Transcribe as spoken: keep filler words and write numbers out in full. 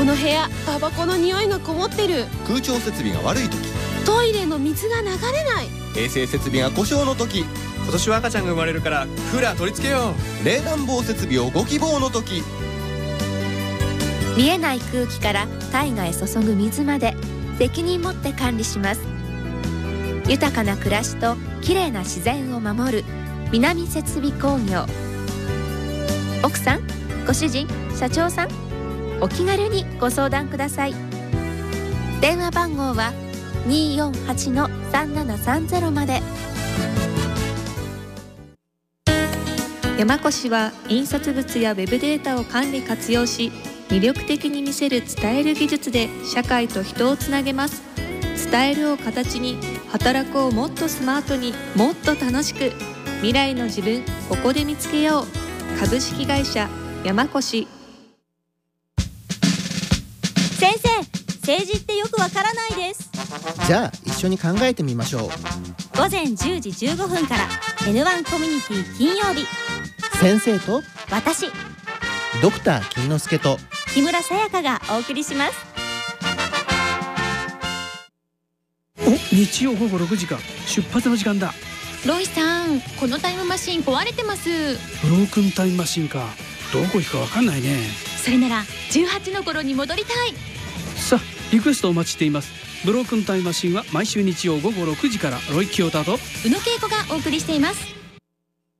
この部屋タバコの匂いがこもってる。 空調設備が悪い時、 トイレの水が流れない。 衛生設備が故障の時、 今年は赤ちゃんが生まれるからクーラー取り付けよう。冷暖房設備をご希望の時。 見えない空気から体外へ注ぐ水まで責任持って管理します。豊かな暮らしときれいな自然を守る南設備工業。奥さん、ご主人、社長さん、お気軽にご相談ください。電話番号は にーよんはち のさんななさんゼロ まで。 山越は印刷物やウェブデータを管理活用し、魅力的に見せる伝える技術で社会と人をつなげます。伝えるを形に、働くをもっとスマートに、もっと楽しく、未来の自分ここで見つけよう。株式会社山越。 先生、政治ってよくわからないです。 じゃあ一緒に考えてみましょう。午前じゅうじじゅうごふんから エヌワン コミュニティ金曜日。 先生と私、 ドクター金之助と木村沙也加がお送りします。 お、日曜午後ろくじか、出発の時間だ。 ロイさん、このタイムマシン壊れてます。 ブロークンタイムマシンか。どこ行くかわかんないね。 それならじゅうはちの頃に戻りたい。 さあ、リクエストお待ちしています。ブロークンタイムマシンは毎週日曜午後ろくじからロイ・キヨタと宇野恵子がお送りしています。